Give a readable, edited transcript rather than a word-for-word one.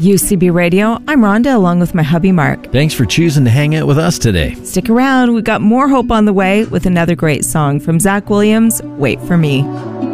UCB Radio, I'm Rhonda along with my hubby Mark. Thanks for choosing to hang out with us today. Stick around, we've got more hope on the way with another great song from Zach Williams, Wait For Me.